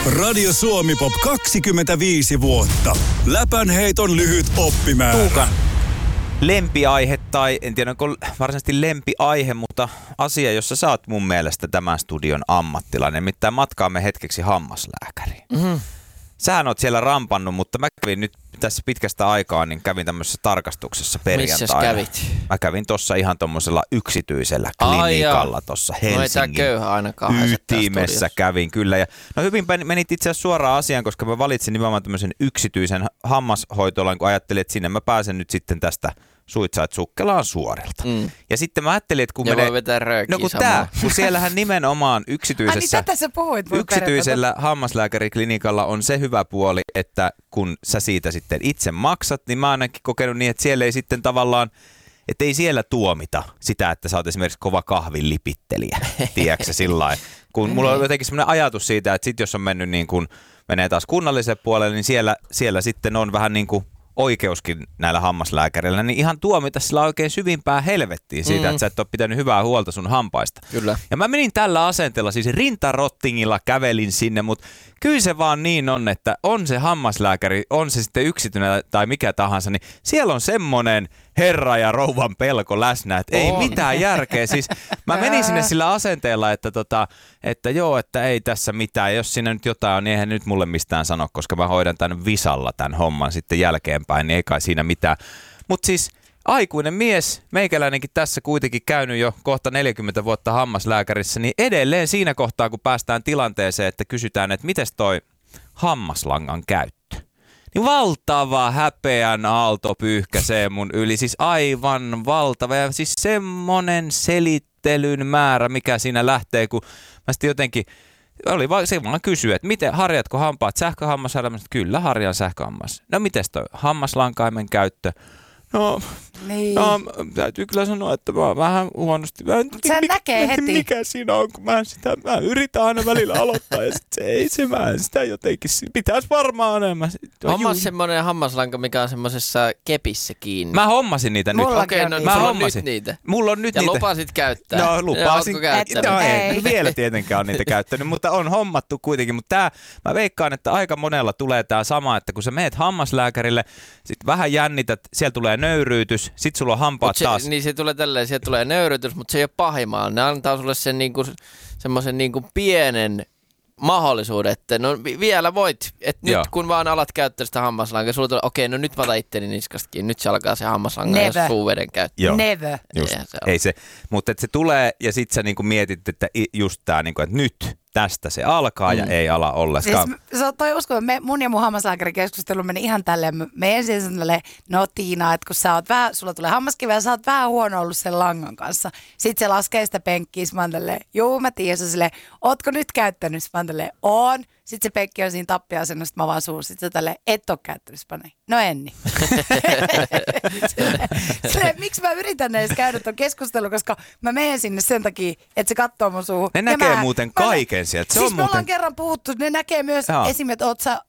Radio Suomi Pop 25 vuotta. Läpänheiton lyhyt oppimäärä. Tuukan lempiaihe, tai en tiedä onko varsinaisesti lempiaihe, mutta asia, jossa sä oot mun mielestä tämän studion ammattilainen. Nimittäin matkaamme hetkeksi hammaslääkäriin. Mm-hmm. Sähän oot siellä rampannut, mutta mä kävin nyt tässä pitkästä aikaa, niin kävin tämmöisessä tarkastuksessa perjantaina. Missäs kävit? Mä kävin tossa ihan tommosella yksityisellä klinikalla tossa Helsingin ytimessä kävin kyllä. Ja no hyvin menit itse asiassa suoraan asiaan, koska mä valitsin nimenomaan tämmöisen yksityisen hammashoitolan, kun ajattelin, että sinne mä pääsen nyt sitten tästä Suitsait Sukkelaan suorilta. Ja sitten mä ajattelin, että kun voi vetää röökiä kun siellähän nimenomaan yksityisellä hammaslääkäriklinikalla on se hyvä puoli, että kun sä siitä sitten itse maksat, niin mä oon ainakin kokenut niin, että siellä ei sitten tavallaan, että ei siellä tuomita sitä, että sä oot esimerkiksi kova kahvin lipittelijä, tiedätkö sillain. Kun mulla on jotenkin semmoinen ajatus siitä, että sit jos on mennyt niin kuin, menee taas kunnalliselle puolelle, niin siellä sitten on vähän niin kuin oikeuskin näillä hammaslääkäreillä, niin ihan tuomita sillä oikein syvimpää helvettiin siitä, että sä et ole pitänyt hyvää huolta sun hampaista. Kyllä. Ja mä menin tällä asenteella, siis rintarottingilla kävelin sinne, mutta kyllä se vaan niin on, että on se hammaslääkäri, on se sitten yksityinen tai mikä tahansa, niin siellä on semmoinen herra ja rouvan pelko läsnä, että ei mitään järkeä. Siis mä menin sinne sillä asenteella, että joo, että ei tässä mitään. Jos siinä nyt jotain on, niin eihän nyt mulle mistään sano, koska mä hoidan tämän visalla tämän homman sitten jälkeenpäin, niin ei kai siinä mitään. Mutta siis aikuinen mies, meikäläinenkin tässä kuitenkin käynyt jo kohta 40 vuotta hammaslääkärissä, niin edelleen siinä kohtaa, kun päästään tilanteeseen, että kysytään, että mites toi hammaslangan käyttö? Niin valtava häpeän aalto pyyhkäisee mun yli, siis aivan valtava ja siis semmonen selittelyn määrä, mikä siinä lähtee, kun mä sitten jotenkin, se vaan kysyy, että miten, harjatko hampaat sähköhammasharjassa? Kyllä harjan sähköhammas. No mites toi hammaslankaimen käyttö? No, täytyy kyllä sanoa, että mä oon vähän huonosti. Näkee heti. Mikä siinä on, kun mä yritän aina välillä aloittaa ja mä sitä jotenkin, pitäisi varmaan enemmän. Semmoinen hammaslanka, mikä on semmoisessa kepissä kiinni. Mä hommasin niitä nyt. Okei, no mä hommasin nyt niitä. Mulla on nyt ja niitä. Ja lupasit käyttää. No lupasin. No, ei vielä tietenkään ole niitä käyttänyt, mutta on hommattu kuitenkin. Mutta mä veikkaan, että aika monella tulee tää sama, että kun sä meet hammaslääkärille, sit vähän jännität, siellä tulee nöyryytys, sit sulla on hampaat taas. Niin se tulee tälleen, sieltä tulee nöyryytys, mutta se ei ole pahimmalla. Ne antaa sulle sen semmoisen pienen mahdollisuuden, että no vielä voit, että nyt kun vaan alat käyttää sitä hammaslankaa, sulla tulee, okei, no nyt mä otan itteni niskastakin, nyt se alkaa se hammaslangan ja suuveden käyttö. Joo. Never. Just, ei se, mutta että se tulee ja sit sä niinku mietit, että just tää niinku, että nyt tästä se alkaa ja ei ala ollenkaan. Siis, toi usko, mun ja mun hammaslääkärikeskustelu meni ihan tälleen. Me ensin sanoin, no Tiina, että kun sulla tulee hammaskiveä ja sä oot vähän huono ollut sen langan kanssa. Sitten se laskee sitä penkkiä, mä oon tälleen, juu mä tiedän, silleen, ootko nyt käyttänyt? Mä oon tälleen, oon. Sitten se penkki on siinä tappia-asennossa, mä vaan suun. Sitten se tälleen, et oo käyttänyt, no en niin. Miksi mä yritän edes käydä ton keskustelun, koska mä menen sinne sen takia, että se katsoo mun suuhun. Ne näkee muuten kaiken sieltä. Siis me ollaan kerran puhuttu, ne näkee myös esimerkiksi, että oot sä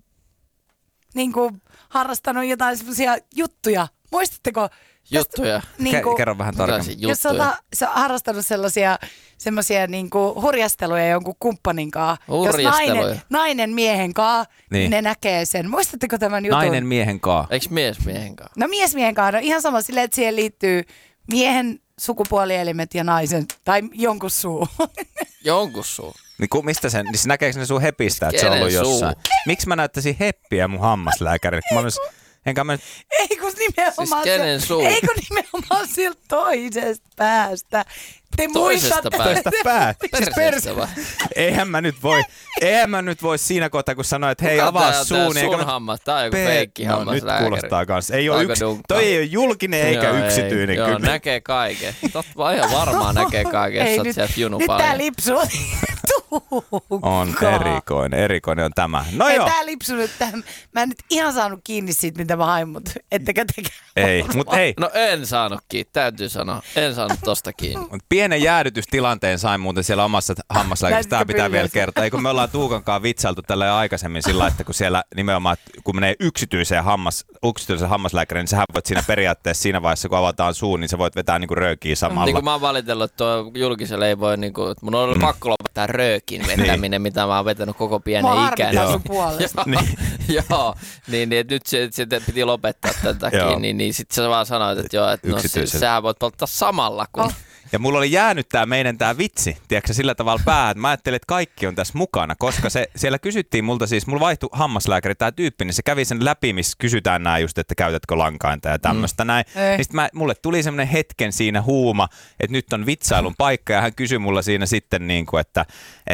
harrastanut jotain semmoisia juttuja. Muistatteko? Juttuja. Kerro vähän tarkemmin. Jos sä harrastanut semmoisia hurjasteluja jonkun kumppanin kanssa. Jos nainen miehen kanssa, niin ne näkee sen. Muistatteko tämän jutun? Nainen miehen kanssa. Eikö mies miehen kanssa? No mies miehen kanssa. No ihan sama silleen, että siihen liittyy miehen sukupuolielimet ja naisen tai jonkun suu. Jonkun suu. Niin mistä sen, niin näkeekö ne sun hepistä, että se on ollut jossain? Miksi mä näyttäisin heppiä mun hammaslääkärille? Ei kun nimenomaan siis nimenomaan sieltä toisesta päästä. Te toisesta päästä. Eihän mä nyt voi siinä kohtaa, kun sanoin, että hei avaa suun. Sun hammas, tää on joku feikki hammaslääkäri. Nyt kuulostaa kans. Toi ei ole julkinen eikä yksityinen. Joo, näkee kaiken. Totta ihan varmaan näkee kaiken, jos oot sieltä junupalja. Nyt tää lipsuu. On erikoinen on tämä. No joo. Tää lipsuu nyt tähän. Mä en nyt ihan saanut kiinni siitä, mitä mä hain, mutta ettekä tekään. Ei, mut ei. No en saanut kiinni, täytyy sanoa. En saanut tosta kiinni. pienen jäädytystilanteen sain muuten siellä omassa hammaslääkärissä. Tää pitää vielä kertoa. Eikö me ollaan Tuukankaan vitsailtu tällä aikaisemmin sillä, että kun siellä nimenomaan, kun menee yksityiseen hammaslääkäriin, niin sähän voit siinä periaatteessa siinä vaiheessa, kun avataan suu, niin sä voit vetää niinku röökiä samalla. Niin kuin mä oon valitellut, että tuo julkiselle ei voi, niinku, että mun on ollut pakko lopettaa röökin vetäminen, mitä mä oon vetänyt koko pienen ikäni. Mua sun puolesta. Joo, niin nyt se piti lopettaa tämän takia, niin sit sä vaan sanoit, että joo, että no sähän voit polttaa samalla kun... Ja mulla oli jäänyt tää vitsi, tiedätkö, sillä tavalla päähän, mä ajattelin, että kaikki on tässä mukana, koska siellä kysyttiin multa siis, mulla vaihtui hammaslääkäri, tää tyyppi, niin se kävi sen läpi, missä kysytään nää just, että käytätkö lankainta ja tämmöstä näin. Niin sit mulle tuli semmonen hetken siinä huuma, että nyt on vitsailun paikka ja hän kysyi mulla siinä sitten niinku, että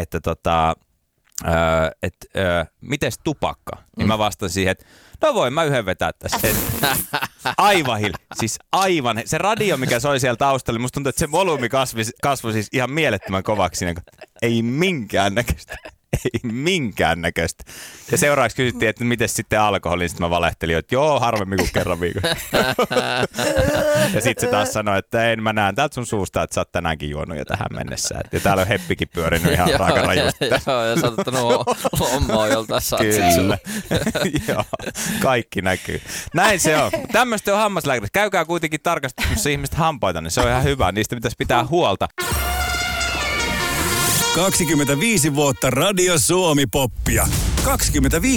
mites tupakka? Niin mä vastasin siihen, että no voin mä yhden vetää tässä. Aivan. Se radio, mikä soi siellä taustalla, musta tuntuu, että se volyymi kasvoi siis ihan mielettömän kovaksi siinä. Ei minkäännäköistä. Ja seuraavaksi kysyttiin, että miten sitten alkoholi, sitten mä valehtelin, että joo, harvemmin kuin kerran viikossa. Ja sitten se taas sanoi, että en mä näen täältä sun suusta, että sä oot tänäänkin juonut jo tähän mennessä. Ja täällä on Heppikin pyörinyt ihan raakarajusti. Joo, ja sä oot ottanut lommoa joltain satsilla. Kyllä. Joo, kaikki näkyy. Näin se on. Tämmöistä on hammaslääkärissä. Käykää kuitenkin tarkastamassa ihmiset hampaita, niin se on ihan hyvä. Niistä pitäisi pitää huolta. 25 vuotta Radio Suomi-poppia. 25